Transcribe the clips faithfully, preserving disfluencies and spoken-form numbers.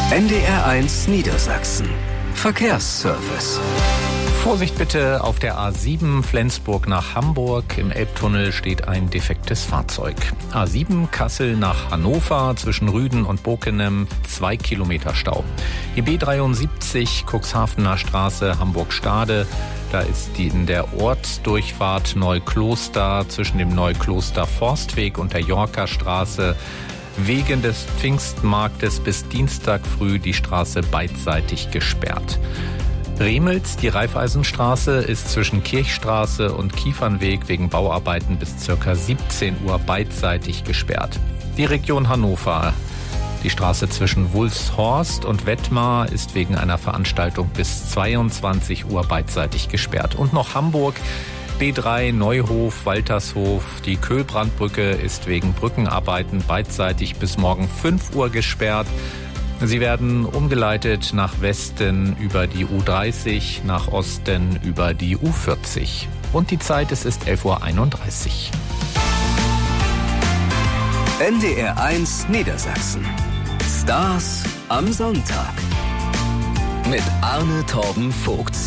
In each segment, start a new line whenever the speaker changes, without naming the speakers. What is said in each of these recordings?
N D R eins Niedersachsen. Verkehrsservice.
Vorsicht bitte auf der A sieben Flensburg nach Hamburg. Im Elbtunnel steht ein defektes Fahrzeug. A sieben Kassel nach Hannover zwischen Rüden und Bokenem zwei Kilometer Stau. Die B dreiundsiebzig Cuxhavener Straße Hamburg-Stade. Da ist die in der Ortsdurchfahrt Neukloster zwischen dem Neukloster Forstweg und der Yorker-Straße wegen des Pfingstmarktes bis Dienstag früh die Straße beidseitig gesperrt. Remels, die Raiffeisenstraße, ist zwischen Kirchstraße und Kiefernweg wegen Bauarbeiten bis ca. siebzehn Uhr beidseitig gesperrt. Die Region Hannover. Die Straße zwischen Wulfshorst und Wettmar ist wegen einer Veranstaltung bis zweiundzwanzig Uhr beidseitig gesperrt. Und noch Hamburg. B drei Neuhof, Waltershof. Die Köhlbrandbrücke ist wegen Brückenarbeiten beidseitig bis morgen fünf Uhr gesperrt. Sie werden umgeleitet nach Westen über die U dreißig, nach Osten über die U vierzig. Und die Zeit, es ist elf Uhr einunddreißig.
N D R eins Niedersachsen. Stars am Sonntag. Mit Arne Torben Vogts.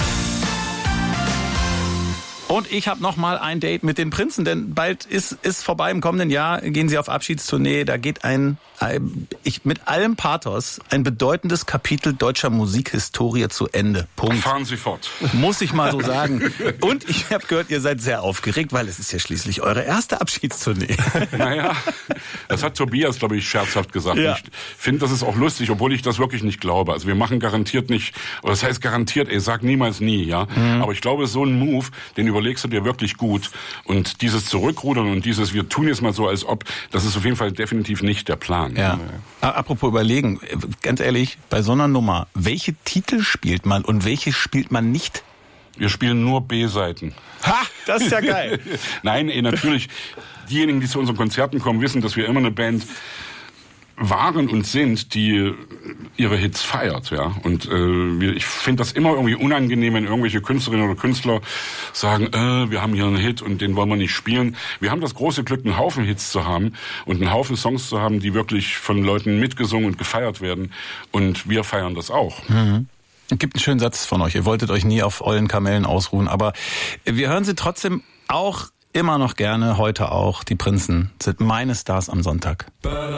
Und ich habe noch mal ein Date mit den Prinzen, denn bald ist ist vorbei. Im kommenden Jahr gehen sie auf Abschiedstournee. Da geht ein, ein ich mit allem Pathos ein bedeutendes Kapitel deutscher Musikhistorie zu Ende. Punkt.
Fahren Sie fort.
Muss ich mal so sagen. Und ich habe gehört, ihr seid sehr aufgeregt, weil es ist ja schließlich eure erste Abschiedstournee.
Naja, das hat Tobias, glaube ich, scherzhaft gesagt.
Ja.
Ich finde, das ist auch lustig, obwohl ich das wirklich nicht glaube. Also wir machen garantiert nicht, oder das heißt garantiert, ey, sag niemals nie, ja. Mhm. Aber ich glaube, so ein Move, den überlegst du dir wirklich gut. Und dieses Zurückrudern und dieses, wir tun jetzt mal so, als ob, das ist auf jeden Fall definitiv nicht der Plan.
Ja. Apropos überlegen, ganz ehrlich, bei so einer Nummer, welche Titel spielt man und welche spielt man nicht?
Wir spielen nur B-Seiten.
Ha, das ist ja geil.
Nein, ey, natürlich, diejenigen, die zu unseren Konzerten kommen, wissen, dass wir immer eine Band waren und sind, die ihre Hits feiert, ja. Und äh, ich finde das immer irgendwie unangenehm, wenn irgendwelche Künstlerinnen oder Künstler sagen, äh, wir haben hier einen Hit und den wollen wir nicht spielen. Wir haben das große Glück, einen Haufen Hits zu haben und einen Haufen Songs zu haben, die wirklich von Leuten mitgesungen und gefeiert werden. Und wir feiern das auch.
Mhm. Es gibt einen schönen Satz von euch. Ihr wolltet euch nie auf ollen Kamellen ausruhen, aber wir hören sie trotzdem auch immer noch gerne, heute auch. Die Prinzen sind meine Stars am Sonntag.